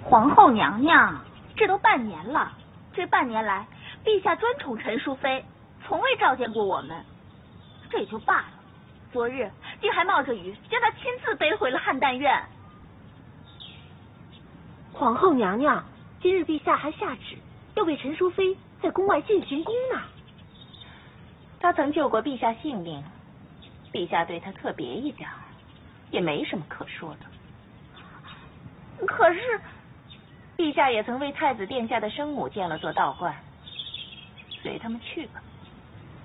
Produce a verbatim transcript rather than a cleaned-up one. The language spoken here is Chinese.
皇后娘娘，这都半年了，这半年来，陛下专宠陈淑妃，从未召见过我们。这也就罢了，昨日竟还冒着雨将她亲自背回了汉丹院。 皇后娘娘，今日陛下还下旨要为陈淑妃在宫外进行宫呢。 她曾救过陛下性命，陛下对她特别一点，也没什么可说的。可是，陛下也曾为太子殿下的生母建了座道观，随他们去吧。